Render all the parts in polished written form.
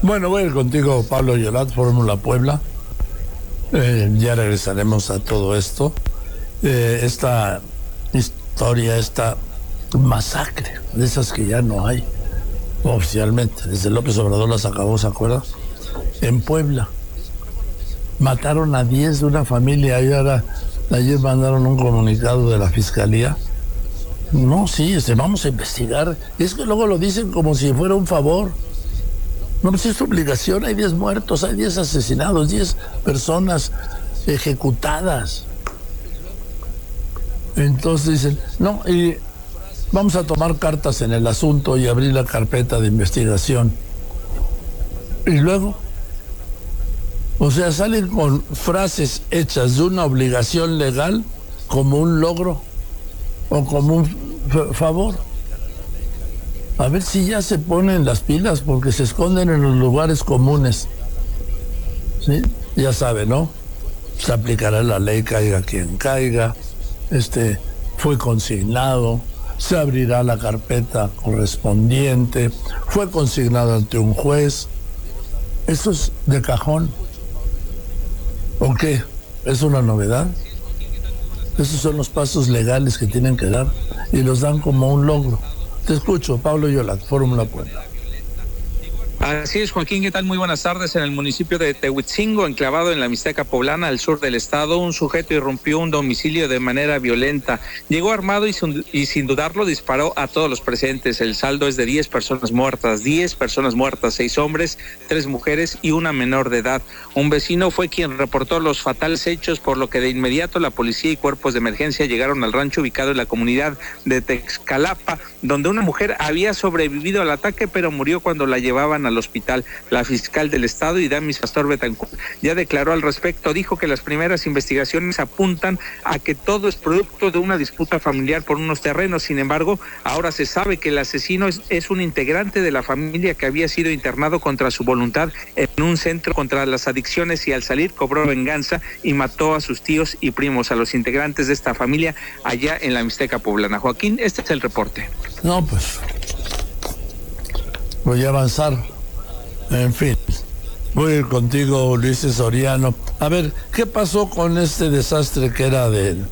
Bueno, voy a ir contigo, Pablo Yolat, Fórmula Puebla. Ya regresaremos a todo esto. Esta historia, esta masacre, de esas que ya no hay oficialmente. Desde López Obrador las acabó, ¿se acuerdan? En Puebla. Mataron a 10 de una familia y ahora ayer mandaron un comunicado de la Fiscalía. No, sí, vamos a investigar. Es que luego lo dicen como si fuera un favor. No, pues es su obligación. Hay 10 muertos, hay 10 asesinados, 10 personas ejecutadas. Entonces dicen, no, y vamos a tomar cartas en el asunto y abrir la carpeta de investigación. Y luego, o sea, salen con frases hechas de una obligación legal como un logro o como un favor. A ver si ya se ponen las pilas, porque se esconden en los lugares comunes. ¿Sí? Ya sabe, ¿no? Se aplicará la ley, caiga quien caiga. Fue consignado, se abrirá la carpeta correspondiente, fue consignado ante un juez. Eso es de cajón. ¿O qué? ¿Es una novedad? Esos son los pasos legales que tienen que dar y los dan como un logro. Te escucho, Pablo Yolat, Fórmula Puebla. Así es, Joaquín, ¿qué tal? Muy buenas tardes. En el municipio de Tehuitzingo, enclavado en la Mixteca Poblana, al sur del estado, un sujeto irrumpió un domicilio de manera violenta. Llegó armado y sin dudarlo disparó a todos los presentes. El saldo es de 10 personas muertas, 6 hombres, 3 mujeres y una menor de edad. Un vecino fue quien reportó los fatales hechos, por lo que de inmediato la policía y cuerpos de emergencia llegaron al rancho ubicado en la comunidad de Texcalapa, donde una mujer había sobrevivido al ataque, pero murió cuando la llevaban al hospital. La fiscal del estado, Idamis Pastor Betancourt, ya declaró al respecto. Dijo que las primeras investigaciones apuntan a que todo es producto de una disputa familiar por unos terrenos. Sin embargo, ahora se sabe que el asesino es un integrante de la familia que había sido internado contra su voluntad en un centro contra las adicciones, y al salir cobró venganza y mató a sus tíos y primos, a los integrantes de esta familia allá en la Mixteca Poblana. Joaquín, este es el reporte. No, pues voy a avanzar. En fin, voy a ir contigo, Ulises Soriano. A ver, ¿qué pasó con este desastre que era del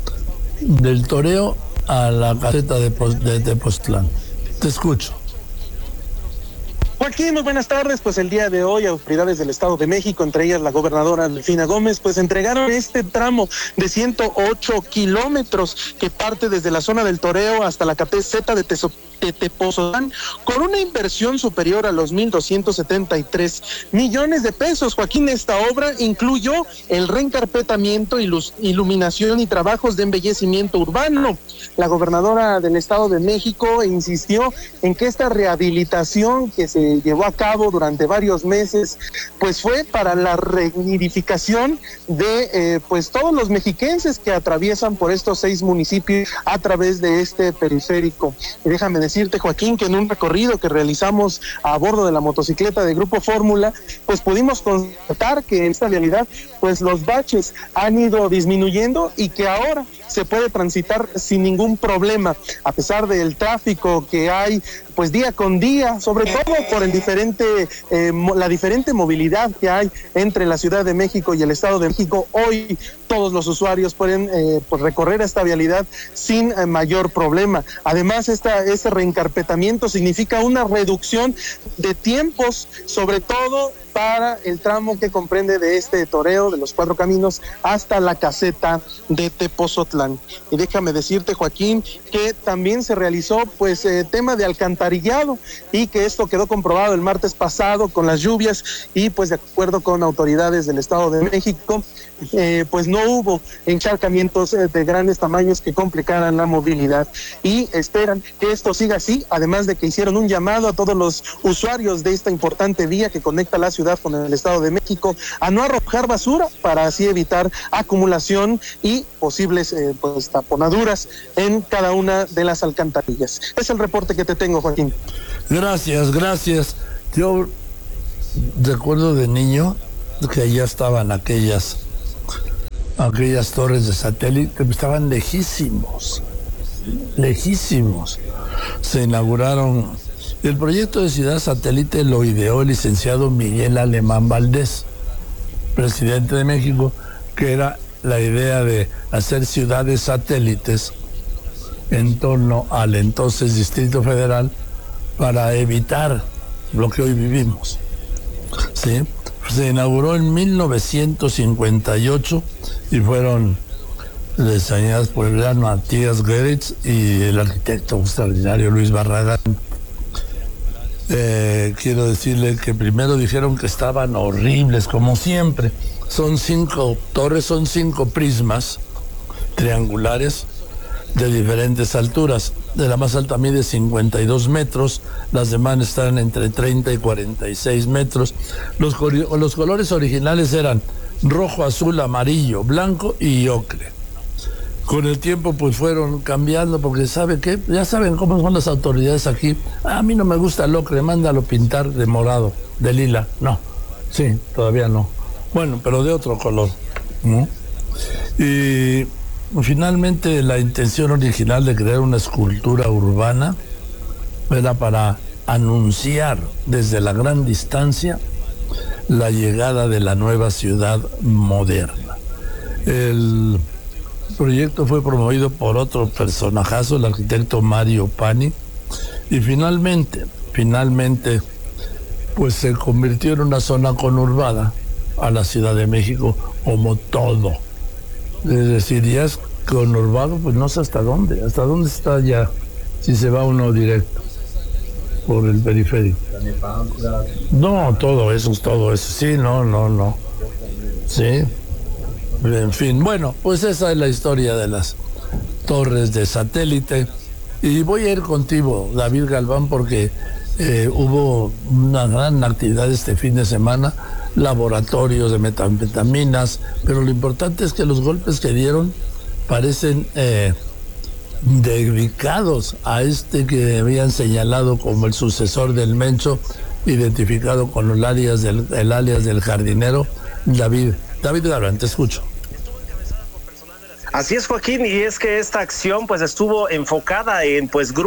toreo a la caseta de Tepoztlán? Te escucho. Joaquín, muy buenas tardes. Pues el día de hoy, autoridades del Estado de México, entre ellas la gobernadora Delfina Gómez, pues entregaron este tramo de 108 kilómetros que parte desde la zona del toreo hasta la caseta de Tepoztlán, con una inversión superior a los 1,273 millones de pesos. Joaquín, esta obra incluyó el reencarpetamiento, iluminación y trabajos de embellecimiento urbano. La gobernadora del Estado de México insistió en que esta rehabilitación que se llevó a cabo durante varios meses, pues fue para la reunificación de pues todos los mexiquenses que atraviesan por estos 6 municipios a través de este periférico. Y déjame decirte, Joaquín, que en un recorrido que realizamos a bordo de la motocicleta de Grupo Fórmula, pues pudimos constatar que en esta realidad, pues los baches han ido disminuyendo y que ahora se puede transitar sin ningún problema, a pesar del tráfico que hay pues día con día, sobre todo por la diferente movilidad que hay entre la Ciudad de México y el Estado de México. Hoy todos los usuarios pueden pues recorrer esta vialidad sin mayor problema. Además, este reencarpetamiento significa una reducción de tiempos, sobre todo para el tramo que comprende de este toreo de los 4 caminos hasta la caseta de Tepozotlán. Y déjame decirte, Joaquín, que también se realizó pues tema de alcantarillado, y que esto quedó comprobado el martes pasado con las lluvias, y pues de acuerdo con autoridades del Estado de México, pues no hubo encharcamientos de grandes tamaños que complicaran la movilidad, y esperan que esto siga así, además de que hicieron un llamado a todos los usuarios de esta importante vía que conecta la ciudad con el Estado de México a no arrojar basura, para así evitar acumulación y posibles pues taponaduras en cada una de las alcantarillas. Es el reporte que te tengo, Joaquín. Gracias. Yo recuerdo de niño que allá estaban aquellas torres de satélite, estaban lejísimos. Se inauguraron El proyecto de ciudad satélite lo ideó el licenciado Miguel Alemán Valdés, presidente de México, que era la idea de hacer ciudades satélites en torno al entonces Distrito Federal para evitar lo que hoy vivimos. ¿Sí? Se inauguró en 1958 y fueron diseñadas por el gran Matías Geritz y el arquitecto extraordinario Luis Barragán. Quiero decirle que primero dijeron que estaban horribles, como siempre. Son 5 torres, son 5 prismas triangulares de diferentes alturas. De la más alta mide 52 metros, las demás están entre 30 y 46 metros. Los colores originales eran rojo, azul, amarillo, blanco y ocre. Con el tiempo pues fueron cambiando, porque ¿sabe qué? Ya saben cómo son las autoridades aquí. A mí no me gusta el ocre, mándalo pintar de morado, de lila. No, sí, todavía no. Bueno, pero de otro color, ¿no? Y finalmente la intención original de crear una escultura urbana era para anunciar desde la gran distancia la llegada de la nueva ciudad moderna. El proyecto fue promovido por otro personajazo, el arquitecto Mario Pani, y finalmente, pues se convirtió en una zona conurbada a la Ciudad de México, como todo. Es decir, ya es conurbado, pues no sé hasta dónde está ya, si se va uno directo por el periférico. No, todo eso, sí, no. Sí. En fin, bueno, pues esa es la historia de las torres de satélite. Y voy a ir contigo, David Galván, porque hubo una gran actividad este fin de semana, laboratorios de metanfetaminas, pero lo importante es que los golpes que dieron parecen dedicados a este que habían señalado como el sucesor del Mencho, identificado con el alias del jardinero, David Galván, te escucho. Así es, Joaquín, y es que esta acción pues estuvo enfocada en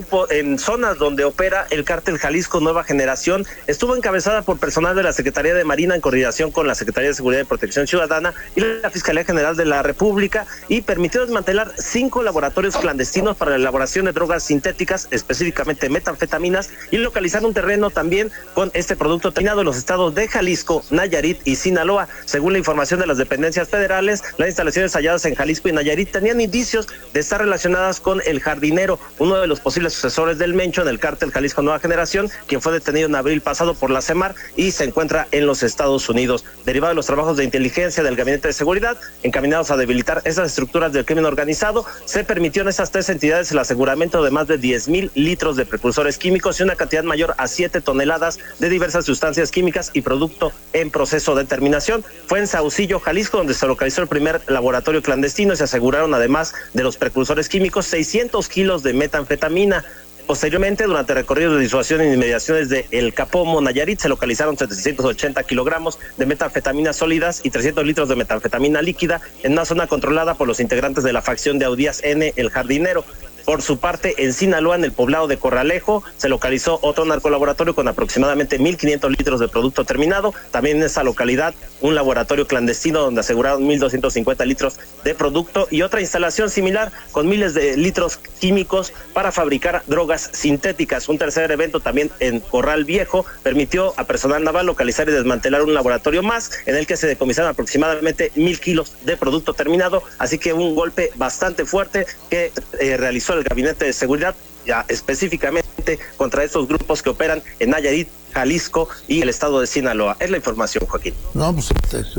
en zonas donde opera el cártel Jalisco Nueva Generación. Estuvo encabezada por personal de la Secretaría de Marina en coordinación con la Secretaría de Seguridad y Protección Ciudadana y la Fiscalía General de la República, y permitió desmantelar 5 laboratorios clandestinos para la elaboración de drogas sintéticas, específicamente metanfetaminas, y localizar un terreno también con este producto terminado en los estados de Jalisco, Nayarit y Sinaloa. Según la información de las dependencias federales, las instalaciones halladas en Jalisco y Nayarit tenían indicios de estar relacionadas con el jardinero, uno de los posibles sucesores del Mencho en el cártel Jalisco Nueva Generación, quien fue detenido en abril pasado por la CEMAR y se encuentra en los Estados Unidos. Derivado de los trabajos de inteligencia del Gabinete de Seguridad, encaminados a debilitar esas estructuras del crimen organizado, se permitió en esas 3 entidades el aseguramiento de más de 10,000 litros de precursores químicos y una cantidad mayor a 7 toneladas de diversas sustancias químicas y producto en proceso de terminación. Fue en Saucillo, Jalisco, donde se localizó el primer laboratorio clandestino y se aseguraron, además de los precursores químicos, 600 kilos de metanfetamina. Posteriormente, durante recorridos de disuasión en inmediaciones de El Capomo, Nayarit, se localizaron 780 kilogramos de metanfetaminas sólidas y 300 litros de metanfetamina líquida en una zona controlada por los integrantes de la facción de Audías N, el jardinero. Por su parte, en Sinaloa, en el poblado de Corralejo, se localizó otro narcolaboratorio con aproximadamente 1,500 litros de producto terminado. También en esa localidad, un laboratorio clandestino donde aseguraron 1,250 litros de producto y otra instalación similar con miles de litros químicos para fabricar drogas sintéticas. Un tercer evento también en Corral Viejo permitió a personal naval localizar y desmantelar un laboratorio más en el que se decomisaron aproximadamente 1,000 kilos de producto terminado. Así que un golpe bastante fuerte que realizó el Gabinete de Seguridad, ya específicamente contra estos grupos que operan en Nayarit, Jalisco y el estado de Sinaloa. Es la información, Joaquín. No, pues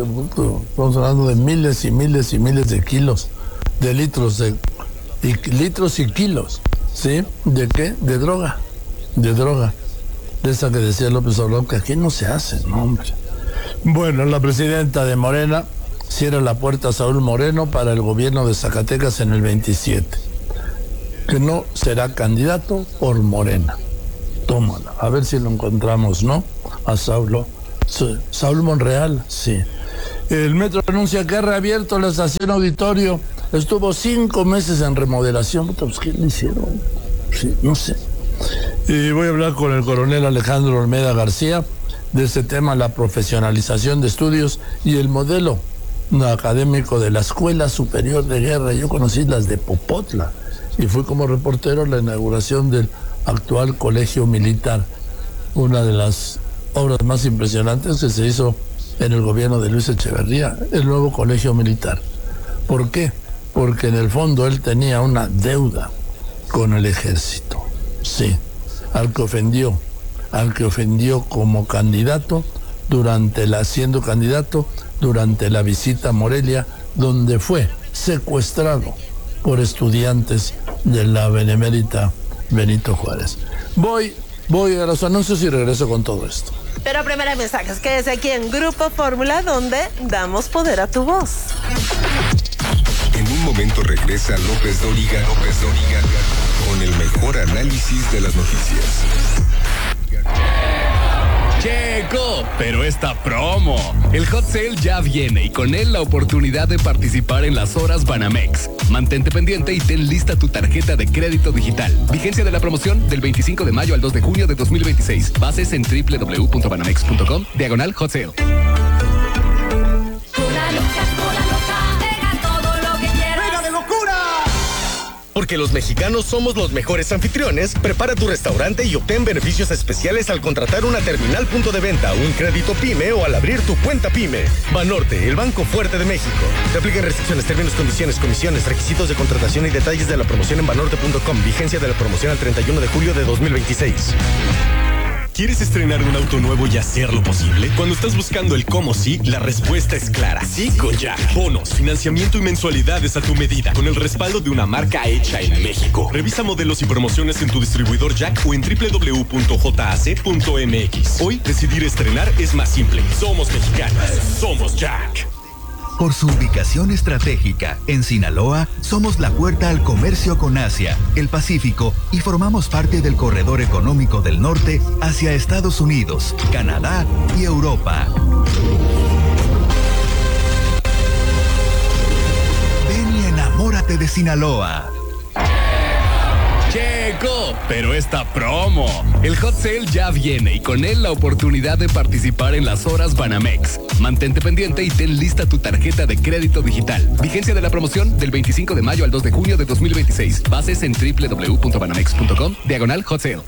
estamos hablando de miles y miles y miles de kilos, de litros, litros y kilos, ¿sí? ¿De qué? De droga. De esa que decía López Obrador, que aquí no se hace, no, hombre. Bueno, la presidenta de Morena cierra la puerta a Saúl Moreno para el gobierno de Zacatecas en el 27. Que no será candidato por Morena. Tómala, a ver si lo encontramos, ¿no? A Saúl Monreal, sí. El metro anuncia que ha reabierto la estación Auditorio. Estuvo 5 meses en remodelación. Pues, ¿qué le hicieron? Sí, no sé. Y voy a hablar con el coronel Alejandro Olmeda García de este tema, la profesionalización de estudios y el modelo académico de la Escuela Superior de Guerra. Yo conocí las de Popotla y fui como reportero a la inauguración del actual Colegio Militar, una de las obras más impresionantes que se hizo en el gobierno de Luis Echeverría, el nuevo Colegio Militar. ¿Por qué? Porque en el fondo él tenía una deuda con el ejército, sí, al que ofendió como candidato siendo candidato durante la visita a Morelia, donde fue secuestrado por estudiantes de la benemérita Benito Juárez. Voy a los anuncios y regreso con todo esto. Pero primero mensajes, quédese aquí en Grupo Fórmula, donde damos poder a tu voz. En un momento regresa López Dóriga con el mejor análisis de las noticias. Checo, pero esta promo. El Hot Sale ya viene y con él la oportunidad de participar en las horas Banamex. Mantente pendiente y ten lista tu tarjeta de crédito digital. Vigencia de la promoción del 25 de mayo al 2 de junio de 2026. Bases en www.banamex.com/Hot Sale. Porque los mexicanos somos los mejores anfitriones, prepara tu restaurante y obtén beneficios especiales al contratar una terminal punto de venta, un crédito PYME o al abrir tu cuenta PYME. Banorte, el banco fuerte de México. Te aplican restricciones, términos, condiciones, comisiones, requisitos de contratación y detalles de la promoción en banorte.com. Vigencia de la promoción al 31 de julio de 2026. ¿Quieres estrenar un auto nuevo y hacerlo posible? Cuando estás buscando el cómo sí, la respuesta es clara. Sí con Jack. Bonos, financiamiento y mensualidades a tu medida, con el respaldo de una marca hecha en México. Revisa modelos y promociones en tu distribuidor Jack o en www.jac.mx. Hoy, decidir estrenar es más simple. Somos mexicanos. Somos Jack. Por su ubicación estratégica, en Sinaloa, somos la puerta al comercio con Asia, el Pacífico y formamos parte del corredor económico del norte hacia Estados Unidos, Canadá y Europa. Ven y enamórate de Sinaloa. Checo, pero esta promo. El Hot Sale ya viene y con él la oportunidad de participar en las horas Banamex. Mantente pendiente y ten lista tu tarjeta de crédito digital. Vigencia de la promoción del 25 de mayo al 2 de junio de 2026. Bases en www.banamex.com/Hot Sale.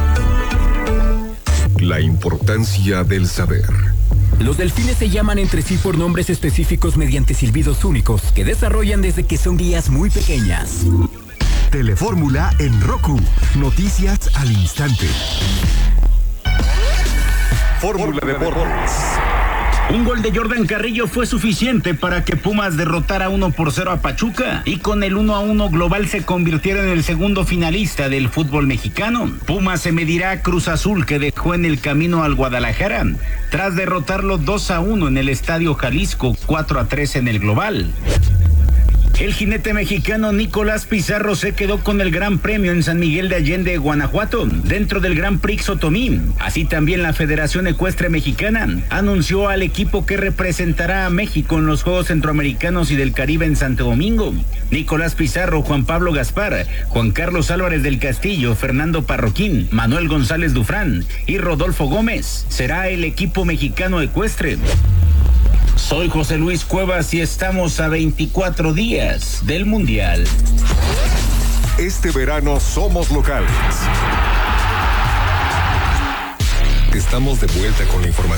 La importancia del saber. Los delfines se llaman entre sí por nombres específicos mediante silbidos únicos que desarrollan desde que son guías muy pequeñas. Telefórmula en Roku. Noticias al instante. Fórmula Deportes. Un gol de Jordan Carrillo fue suficiente para que Pumas derrotara 1-0 a Pachuca y con el 1-1 global se convirtiera en el segundo finalista del fútbol mexicano. Pumas se medirá a Cruz Azul, que dejó en el camino al Guadalajara tras derrotarlo 2-1 en el Estadio Jalisco, 4-3 en el global. El jinete mexicano Nicolás Pizarro se quedó con el Gran Premio en San Miguel de Allende, Guanajuato, dentro del Gran Prix Otomí. Así también la Federación Ecuestre Mexicana anunció al equipo que representará a México en los Juegos Centroamericanos y del Caribe en Santo Domingo. Nicolás Pizarro, Juan Pablo Gaspar, Juan Carlos Álvarez del Castillo, Fernando Parroquín, Manuel González Dufrán y Rodolfo Gómez será el equipo mexicano ecuestre. Soy José Luis Cuevas y estamos a 24 días del Mundial. Este verano somos locales. Estamos de vuelta con la información.